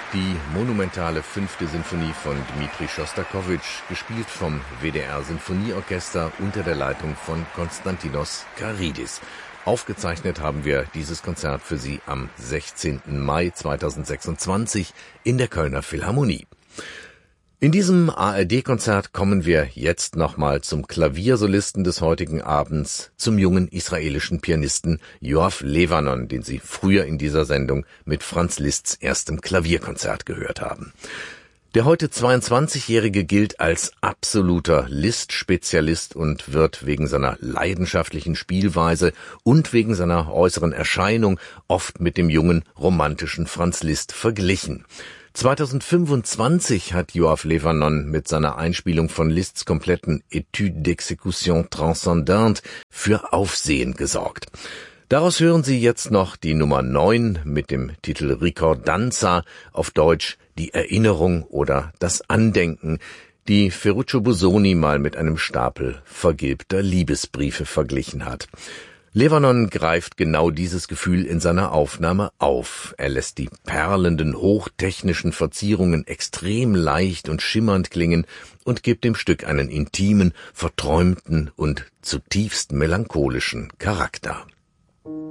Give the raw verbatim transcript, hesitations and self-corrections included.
Die monumentale fünfte Sinfonie von Dmitri Schostakowitsch, gespielt vom W D R-Sinfonieorchester unter der Leitung von Konstantinos Karidis. Aufgezeichnet haben wir dieses Konzert für Sie am sechzehnten Mai zweitausendsechsundzwanzig in der Kölner Philharmonie. In diesem A R D-Konzert kommen wir jetzt nochmal zum Klaviersolisten des heutigen Abends, zum jungen israelischen Pianisten Yoav Levanon, den Sie früher in dieser Sendung mit Franz Liszts erstem Klavierkonzert gehört haben. Der heute zweiundzwanzigjährige gilt als absoluter Liszt-Spezialist und wird wegen seiner leidenschaftlichen Spielweise und wegen seiner äußeren Erscheinung oft mit dem jungen, romantischen Franz Liszt verglichen. zweitausendfünfundzwanzig hat Yoav Levanon mit seiner Einspielung von Liszts kompletten Étude d'exécution transcendante für Aufsehen gesorgt. Daraus hören Sie jetzt noch die Nummer neun mit dem Titel Ricordanza, auf Deutsch die Erinnerung oder das Andenken, die Ferruccio Busoni mal mit einem Stapel vergilbter Liebesbriefe verglichen hat. Levanon greift genau dieses Gefühl in seiner Aufnahme auf. Er lässt die perlenden, hochtechnischen Verzierungen extrem leicht und schimmernd klingen und gibt dem Stück einen intimen, verträumten und zutiefst melancholischen Charakter.